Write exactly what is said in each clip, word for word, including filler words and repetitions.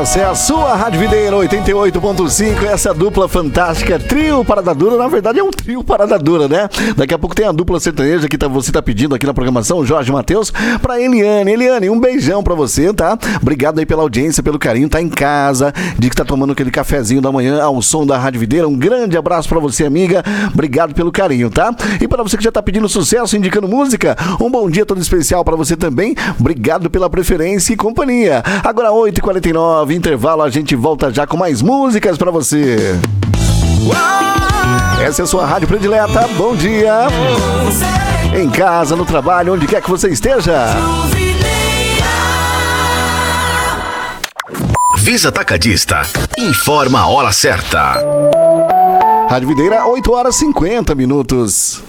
Essa é a sua Rádio Videira oitenta e oito ponto cinco, essa dupla fantástica, trio Parada Dura, na verdade é um trio Parada Dura, né? Daqui a pouco tem a dupla sertaneja que tá, você tá pedindo aqui na programação, Jorge Matheus, pra Eliane. Eliane, um beijão pra você, tá? Obrigado aí pela audiência, pelo carinho, tá em casa, diz que tá tomando aquele cafezinho da manhã ao som da Rádio Videira. Um grande abraço pra você, amiga, obrigado pelo carinho, tá? E pra você que já tá pedindo sucesso, indicando música, um bom dia todo especial pra você também, obrigado pela preferência e companhia. Agora oito e quarenta e nove, intervalo, a gente volta já com mais músicas pra você. Essa é a sua rádio predileta, bom dia. Em casa, no trabalho, onde quer que você esteja. Visa Atacadista, informa a hora certa. Rádio Videira, oito horas e cinquenta minutos.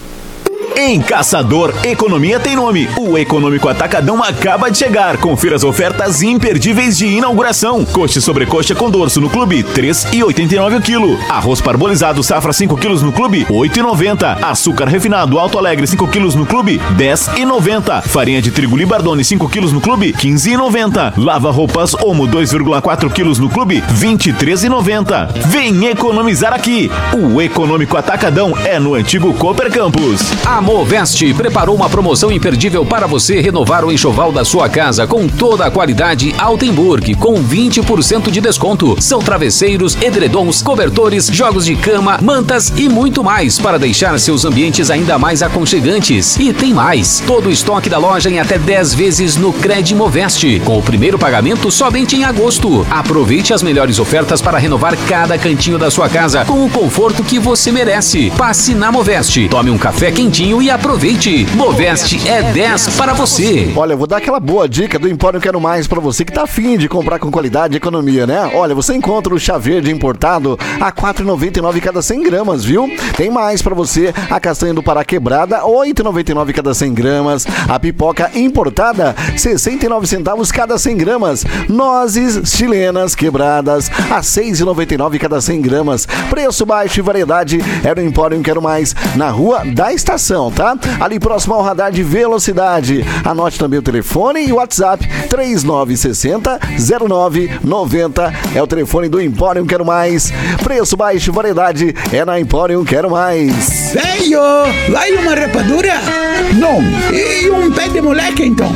Em Caçador, economia tem nome. O Econômico Atacadão acaba de chegar. Confira as ofertas imperdíveis de inauguração. Coxa e sobrecoxa com dorso no clube, três reais e oitenta e nove o quilo. Arroz parbolizado safra cinco quilos no clube, oito reais e noventa. Açúcar refinado Alto Alegre cinco quilos no clube, dez reais e noventa. Farinha de trigo Libardone cinco quilos no clube, quinze reais e noventa. Lava roupas Omo dois vírgula quatro quilos no clube, vinte e três reais e noventa. Vem economizar aqui. O Econômico Atacadão é no antigo Cooper Campus. A Moveste preparou uma promoção imperdível para você renovar o enxoval da sua casa com toda a qualidade Altenburg, com vinte por cento de desconto. São travesseiros, edredons, cobertores, jogos de cama, mantas e muito mais para deixar seus ambientes ainda mais aconchegantes. E tem mais, todo o estoque da loja em até dez vezes no Cred Moveste, com o primeiro pagamento somente em agosto. Aproveite as melhores ofertas para renovar cada cantinho da sua casa com o conforto que você merece. Passe na Moveste, tome um café quentinho e aproveite. Moveste é dez para você. Olha, eu vou dar aquela boa dica do Empório Quero Mais para você que tá afim de comprar com qualidade e economia, né? Olha, você encontra o chá verde importado a quatro reais e noventa e nove cada cem gramas, viu? Tem mais para você, a castanha do Pará quebrada, oito reais e noventa e nove cada cem gramas. A pipoca importada, sessenta e nove centavos cada cem gramas. Nozes chilenas quebradas, a seis reais e noventa e nove cada cem gramas. Preço baixo e variedade é no Empório Quero Mais, na Rua da Estação, tá? Ali próximo ao radar de velocidade. Anote também o telefone e o WhatsApp três nove seis zero, zero nove nove zero. É o telefone do Empório Quero Mais. Preço baixo e variedade é na Empório Quero Mais. Velho, vai uma rapadura? Não. E um pé de moleque então?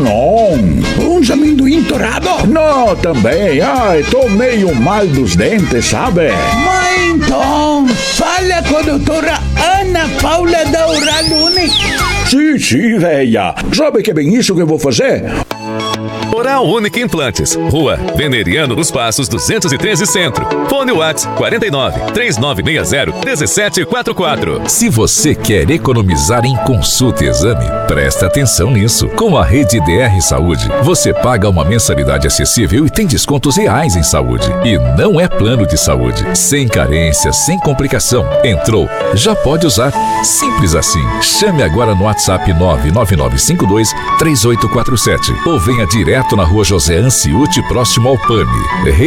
Não. Um amendoim torrado? Não, também. Ai, tô meio mal dos dentes, sabe? Mas então, fala com a doutora Ana Paula da Oral Unique. Sim, sim, véia. Sabe que é bem isso que eu vou fazer? Oral Unique Implantes, Rua Veneriano dos Passos duzentos e treze Centro. Fone WhatsApp quarenta e nove, três nove seis zero, um sete quatro quatro. Se você quer economizar em consulta e exame, presta atenção nisso. Com a Rede D R Saúde, você paga uma mensalidade acessível e tem descontos reais em saúde. E não é plano de saúde. Sem carência, sem complicação. Entrou, já pode usar. Simples assim. Chame agora no WhatsApp nove nove nove cinco dois três oito quatro sete ou venha direto na Rua José Anciuti, próximo ao P A M I.